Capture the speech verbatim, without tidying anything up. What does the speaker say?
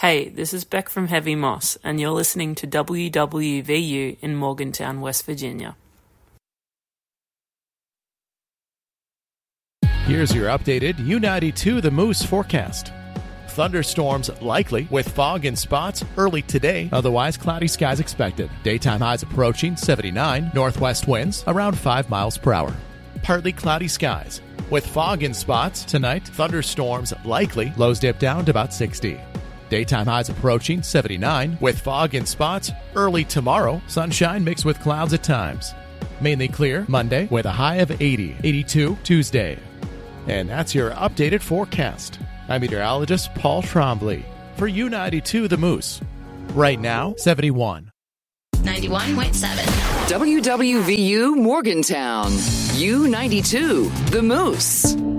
Hey, this is Beck from Heavy Moss, and you're listening to W W V U in Morgantown, West Virginia. Here's your updated U ninety-two The Moose forecast. Thunderstorms likely with fog in spots early today. Otherwise, cloudy skies expected. Daytime highs approaching seventy-nine. Northwest winds around five miles per hour. Partly cloudy skies with fog in spots tonight. Thunderstorms likely. Lows dip down to about sixty. Daytime highs approaching seventy-nine with fog in spots early tomorrow. Sunshine mixed with clouds at times. Mainly clear Monday with a high of eighty. eighty-two Tuesday. And that's your updated forecast. I'm meteorologist Paul Trombley for U ninety-two The Moose. Right now, seventy-one. ninety-one point seven. W W V U Morgantown. U ninety-two The Moose.